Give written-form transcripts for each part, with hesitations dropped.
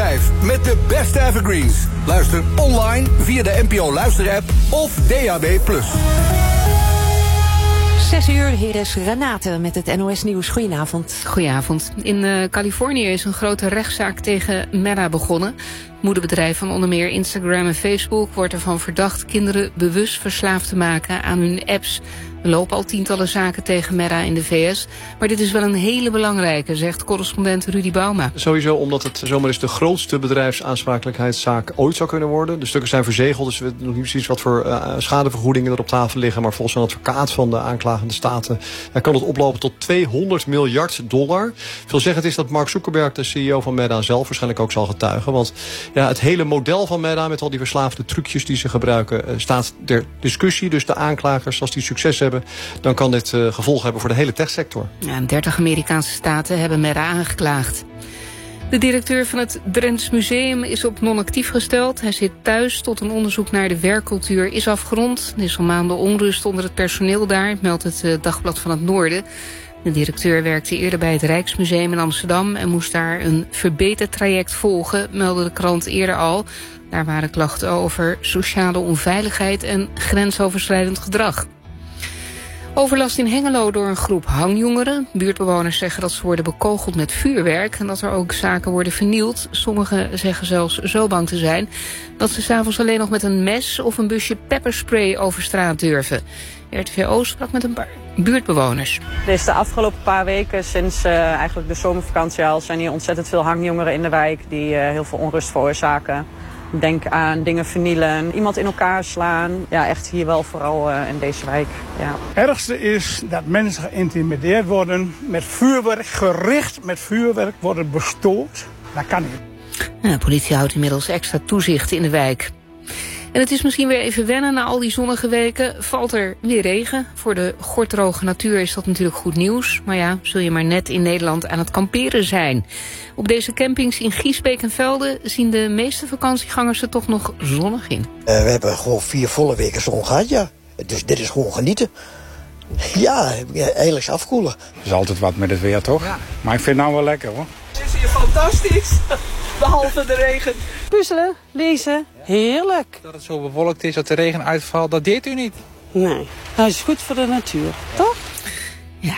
5 met de beste evergreens. Luister online via de NPO Luisterapp of DAB+. 6 uur, hier is Renate met het NOS Nieuws. Goedenavond. Goedenavond. In Californië is een grote rechtszaak tegen Meta begonnen. Het moederbedrijf van onder meer Instagram en Facebook wordt ervan verdacht kinderen bewust verslaafd te maken aan hun apps. Er lopen al tientallen zaken tegen Meta in de VS. Maar dit is wel een hele belangrijke, zegt correspondent Rudy Bauma. Sowieso omdat het zomaar eens de grootste bedrijfsaansprakelijkheidszaak ooit zou kunnen worden. De stukken zijn verzegeld, dus we weten nog niet precies wat voor schadevergoedingen er op tafel liggen. Maar volgens een advocaat van de aanklagende staten kan het oplopen tot $200 miljard. Veelzeggend is dat Mark Zuckerberg, de CEO van Meta, zelf waarschijnlijk ook zal getuigen. Want ja, het hele model van Meta met al die verslaafde trucjes die ze gebruiken staat ter discussie. Dus de aanklagers, als die succes hebben, dan kan dit gevolgen hebben voor de hele techsector. Ja, 30 Amerikaanse staten hebben Meta aangeklaagd. De directeur van het Drents Museum is op non-actief gesteld. Hij zit thuis tot een onderzoek naar de werkcultuur is afgerond. Er is al maanden onrust onder het personeel daar, meldt het Dagblad van het Noorden. De directeur werkte eerder bij het Rijksmuseum in Amsterdam en moest daar een verbetertraject volgen, meldde de krant eerder al. Daar waren klachten over sociale onveiligheid en grensoverschrijdend gedrag. Overlast in Hengelo door een groep hangjongeren. Buurtbewoners zeggen dat ze worden bekogeld met vuurwerk en dat er ook zaken worden vernield. Sommigen zeggen zelfs zo bang te zijn dat ze 's avonds alleen nog met een mes of een busje pepperspray over straat durven. RTVO sprak met een paar buurtbewoners. Dus de afgelopen paar weken, sinds eigenlijk de zomervakantie al, zijn hier ontzettend veel hangjongeren in de wijk die heel veel onrust veroorzaken. Denk aan dingen vernielen, iemand in elkaar slaan. Ja, echt hier wel vooral in deze wijk. Ja. Het ergste is dat mensen geïntimideerd worden met vuurwerk, gericht met vuurwerk worden bestoord. Dat kan niet. De politie houdt inmiddels extra toezicht in de wijk. En het is misschien weer even wennen na al die zonnige weken. Valt er weer regen. Voor de gorddroge natuur is dat natuurlijk goed nieuws. Maar ja, zul je maar net in Nederland aan het kamperen zijn. Op deze campings in Giesbeek en Velde zien de meeste vakantiegangers er toch nog zonnig in. We hebben gewoon 4 volle weken zon gehad, ja. Dus dit is gewoon genieten. Ja, eigenlijk afkoelen. Er is altijd wat met het weer, toch? Ja. Maar ik vind het nou wel lekker, hoor. Het is hier fantastisch. Behalve de regen. Puzzelen, lezen, heerlijk. Dat het zo bewolkt is, dat de regen uitvalt, dat deed u niet. Nee, hij is goed voor de natuur, toch? Ja.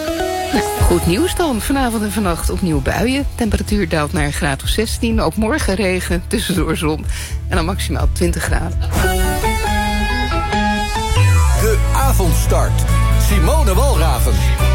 Goed nieuws dan. Vanavond en vannacht opnieuw buien. Temperatuur daalt naar een graad of 16. Ook morgen regen, tussendoor zon. En dan maximaal 20 graden. De avondstart. Simone Walraven.